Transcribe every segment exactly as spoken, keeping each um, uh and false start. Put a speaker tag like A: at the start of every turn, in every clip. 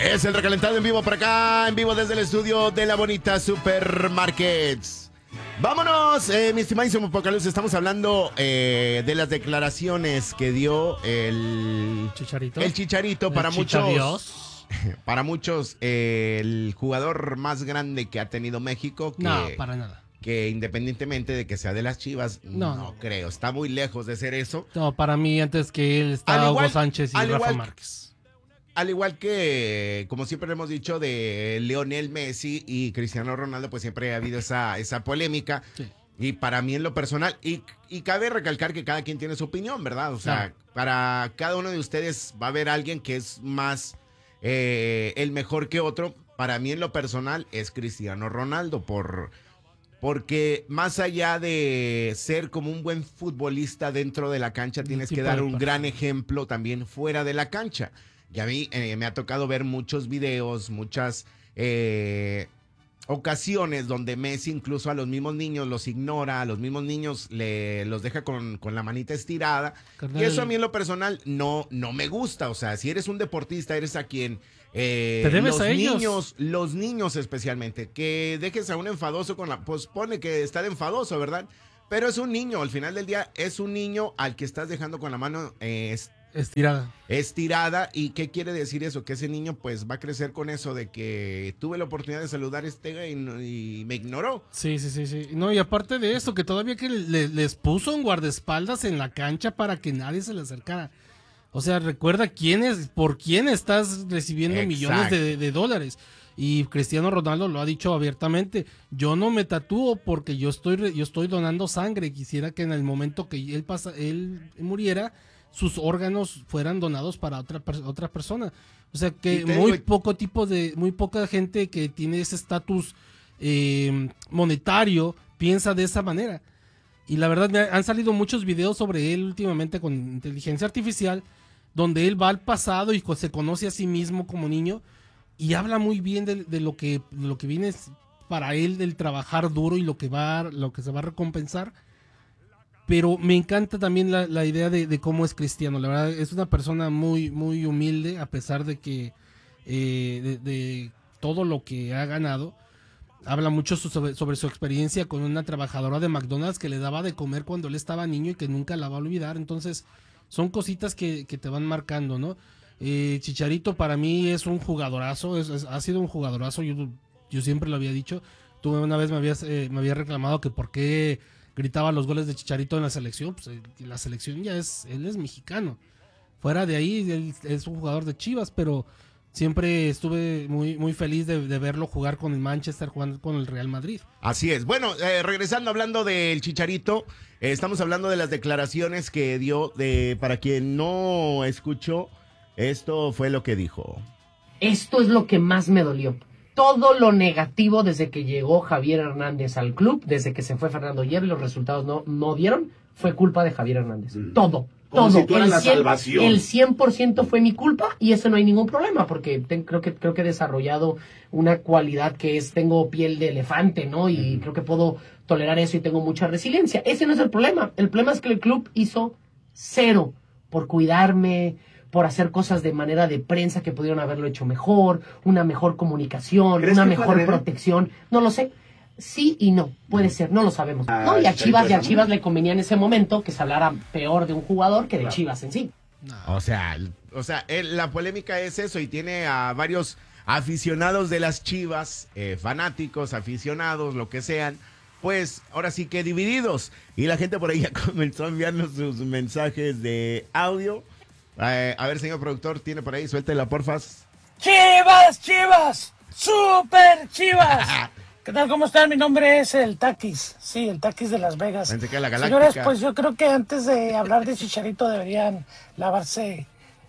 A: Es el recalentado en vivo por acá, en vivo desde el estudio de la bonita Supermarkets. Vámonos, eh, mi estimadísimo Pocaluz, estamos hablando eh, de las declaraciones que dio el
B: Chicharito.
A: El Chicharito para
B: el
A: muchos.
B: Chichadios.
A: Para muchos, eh, el jugador más grande que ha tenido México. Que,
B: No, para nada.
A: Que independientemente de que sea de las Chivas, no,
B: No, no.
A: creo. Está muy lejos de ser eso.
B: No, para mí antes que él está
A: Al igual-
B: Hugo Sánchez y
A: al
B: Rafa
A: igual-
B: Márquez.
A: Al igual que, como siempre hemos dicho, de Lionel Messi y Cristiano Ronaldo, pues siempre ha habido esa, esa polémica.
B: Sí.
A: Y para mí en lo personal, y, y cabe recalcar que cada quien tiene su opinión, ¿verdad? O sea,
B: Claro.
A: para cada uno de ustedes va a haber alguien que es más eh, el mejor que otro. Para mí en lo personal es Cristiano Ronaldo, por, porque más allá de ser como un buen futbolista dentro de la cancha, tienes que
B: tipo
A: dar
B: de
A: un
B: persona.
A: gran ejemplo también fuera de la cancha. Y a mí eh, me ha tocado ver muchos videos, muchas eh, ocasiones donde Messi incluso a los mismos niños los ignora, a los mismos niños le, los deja con, con la manita estirada.
B: Carnal.
A: Y eso a mí en lo personal no, no me gusta. O sea, si eres un deportista, eres a quien... eh,
B: Te debes
A: los
B: a ellos.
A: niños, los niños especialmente, que dejes a un enfadoso con la... Pues pone que está de enfadoso, ¿verdad? Pero es un niño, al final del día es un niño al que estás dejando con la mano eh,
B: Estirada.
A: estirada. ¿Y qué quiere decir eso? Que ese niño pues va a crecer con eso de que tuve la oportunidad de saludar a este güey y, no- y me ignoró.
B: Sí, sí, sí, sí. No, y aparte de eso, que todavía que le- les puso un guardaespaldas en la cancha para que nadie se le acercara. O sea, recuerda quién es, por quién estás recibiendo
A: Exacto.
B: millones de, de dólares. Y Cristiano Ronaldo lo ha dicho abiertamente. Yo no me tatúo porque yo estoy, re- yo estoy donando sangre. Quisiera que en el momento que él pasa, él muriera, sus órganos fueran donados para otra, per- otra persona. O sea que
A: Y te
B: muy
A: digo-
B: poco tipo de, muy poca gente que tiene ese estatus eh, monetario piensa de esa manera. Y la verdad me ha- han salido muchos videos sobre él últimamente con inteligencia artificial, donde él va al pasado y co- se conoce a sí mismo como niño y habla muy bien de, de lo que de lo que viene es para él del trabajar duro y lo que va lo que se va a recompensar. Pero me encanta también la, la idea de, de cómo es Cristiano. La verdad es una persona muy muy humilde a pesar de que eh, de, de todo lo que ha ganado. Habla mucho su- sobre, sobre su experiencia con una trabajadora de McDonald's que le daba de comer cuando él estaba niño y que nunca la va a olvidar. Entonces, son cositas que, que te van marcando, ¿no? Eh, Chicharito para mí es un jugadorazo, es- es- ha sido un jugadorazo, yo, yo siempre lo había dicho. Tú una vez me habías eh, me había reclamado que por qué gritaba los goles de Chicharito en la selección. Pues eh, la selección ya es, él es mexicano. Fuera de ahí, él es un jugador de Chivas, pero siempre estuve muy, muy feliz de, de verlo jugar con el Manchester, jugando con el Real Madrid.
A: Así es. Bueno, eh, regresando hablando del Chicharito, eh, estamos hablando de las declaraciones que dio. De, para quien no escuchó, esto fue lo que dijo.
C: Esto es lo que más me dolió. Todo lo negativo desde que llegó Javier Hernández al club, desde que se fue Fernando Hierro y los resultados no, no dieron, fue culpa de Javier Hernández. Mm. Todo.
D: Como
C: todo.
D: si tú eras
C: el
D: la
C: cien
D: salvación.
C: El cien por ciento fue mi culpa y eso no hay ningún problema porque ten- creo que creo que he desarrollado una cualidad que es, tengo piel de elefante, ¿no? Y mm. creo que puedo tolerar eso y tengo mucha resiliencia. Ese no es el problema. El problema es que el club hizo cero por cuidarme, por hacer cosas de manera de prensa que pudieron haberlo hecho mejor, una mejor comunicación,
D: ¿Crees
C: una
D: que fue
C: mejor
D: adrede?
C: protección. No lo sé. Sí y no, puede ser, no lo sabemos.
D: Ah,
C: No, y a
D: Chicharito
C: Chivas, y a
D: era
C: Chivas
D: muy-
C: le convenía en ese momento que se hablara peor de un jugador que de
D: Claro.
C: Chivas en sí.
A: O sea, o sea, el- la polémica es eso y tiene a varios aficionados de las Chivas, eh, fanáticos, aficionados, lo que sean, pues ahora sí que divididos. Y la gente por ahí ya comenzó a enviarnos sus mensajes de audio. Eh, a ver, señor productor, tiene por ahí, suéltela, porfas.
E: ¡Chivas, Chivas! ¡Super Chivas! ¿Qué tal? ¿Cómo están? Mi nombre es el Taquis. Sí, el Taquis de Las Vegas.
A: Pensé que era la Galáctica.
E: Señores, pues yo creo que antes de hablar de Chicharito deberían lavarse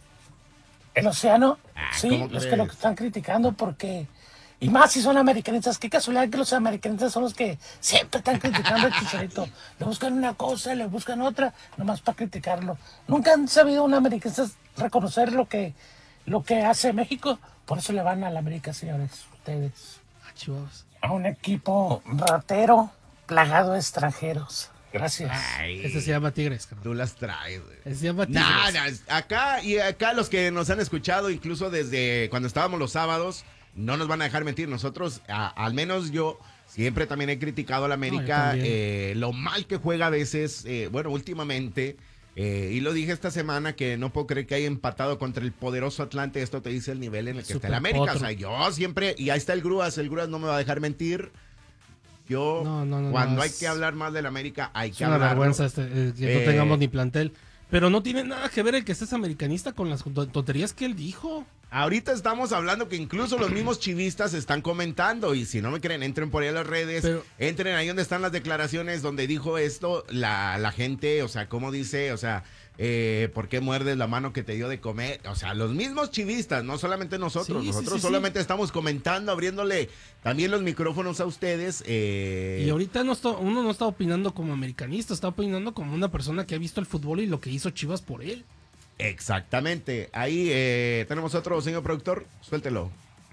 E: el océano.
A: Ah,
E: sí,
A: ¿cómo
E: los que
A: crees?
E: lo están criticando porque... Y más si son americanistas. Qué casualidad que los americanistas son los que siempre están criticando a Chicharito. Le buscan una cosa, le buscan otra, nomás para criticarlo. Nunca han sabido un americanista reconocer lo que, lo que hace México. Por eso le van a la América, señores, ustedes.
B: Ah, Chivas.
E: A un equipo ratero plagado de extranjeros. Gracias.
A: Ay,
B: Ese se llama Tigres, carnal.
A: tú las traes, güey.
B: Ese se llama Tigres.
A: No, no, acá y acá los que nos han escuchado, incluso desde cuando estábamos los sábados, no nos van a dejar mentir. Nosotros, a- al menos yo, siempre también he criticado a la
B: No, yo
A: América,
B: también.
A: eh, lo mal que juega a veces, eh, bueno, últimamente, eh, y lo dije esta semana que no puedo creer que haya empatado contra el poderoso Atlante. Esto te dice el nivel en el que está el
B: Super
A: América.
B: potro.
A: O sea, yo siempre, y ahí está el Grúas, el Grúas no me va a dejar mentir. Yo,
B: No, no, no,
A: cuando
B: no,
A: hay
B: es-
A: que hablar más del América, hay
B: Es
A: que
B: una
A: hablar.
B: vergüenza este, eh, que
A: Eh,
B: no tengamos ni plantel. Pero no tiene nada que ver el que estés americanista con las ton- tonterías que él dijo.
A: Ahorita estamos hablando que incluso los mismos chivistas están comentando, y si no me creen, entren por ahí a las redes,
B: Pero-
A: entren ahí donde están las declaraciones donde dijo esto, la, la gente, o sea, ¿cómo dice? O sea, eh, ¿por qué muerdes la mano que te dio de comer? O sea, los mismos chivistas, no solamente nosotros,
B: Sí, sí,
A: nosotros
B: sí,
A: solamente estamos comentando, abriéndole también los micrófonos a ustedes. eh,
B: Y ahorita no está, uno no está opinando como americanista, está opinando como una persona que ha visto el fútbol y lo que hizo Chivas por él.
A: Exactamente. Ahí eh, tenemos otro, señor productor, suéltelo.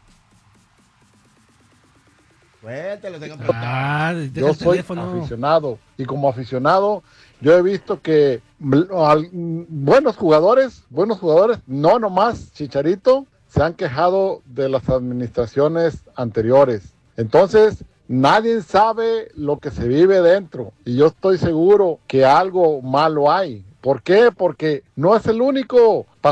A: Suéltelo, señor productor.
B: Ah, deja
D: Yo
B: el
D: soy
B: teléfono.
D: aficionado y como aficionado yo he visto que mm, al- mm, buenos jugadores, buenos jugadores, no nomás Chicharito, se han quejado de las administraciones anteriores. Entonces, nadie sabe lo que se vive dentro y yo estoy seguro que algo malo hay. ¿Por qué? Porque no es el único.